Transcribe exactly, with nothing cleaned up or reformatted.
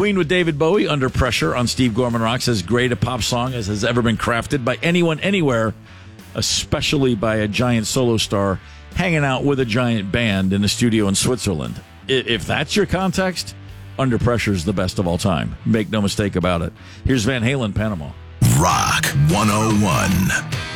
Queen with David Bowie, Under Pressure on Steve Gorman Rocks, as great a pop song as has ever been crafted by anyone, anywhere, especially by a giant solo star hanging out with a giant band in a studio in Switzerland. If that's your context, Under Pressure is the best of all time. Make no mistake about it. Here's Van Halen, Panama. Rock one oh one.